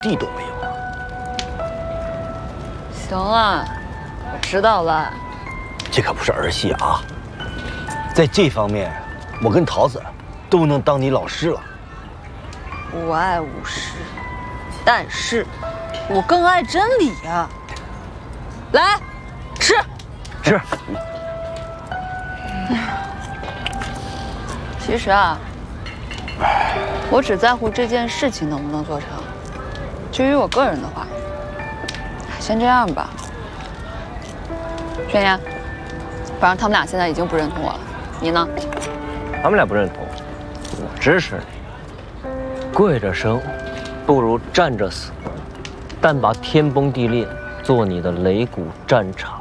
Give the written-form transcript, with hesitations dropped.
地都没有啊！ 行了，我知道了。 这可不是儿戏啊！在这方面，我跟桃子都能当你老师了。 我爱武士，但是我更爱真理呀。来，吃。 是。 其实啊，我只在乎这件事情能不能做成。至于我个人的话，先这样吧。轩言，反正他们俩现在已经不认同我了，你呢？ 他们俩不认同，我支持你。跪着生，不如站着死，但把天崩地裂做你的擂鼓战场。